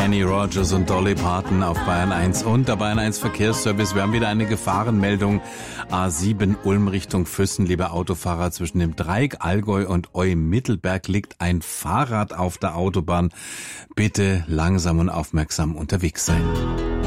Kenny Rogers und Dolly Parton auf Bayern 1 und der Bayern 1 Verkehrsservice. Wir haben wieder eine Gefahrenmeldung. A7 Ulm Richtung Füssen, liebe Autofahrer, zwischen dem Dreieck Allgäu und Eu-Mittelberg liegt ein Fahrrad auf der Autobahn. Bitte langsam und aufmerksam unterwegs sein.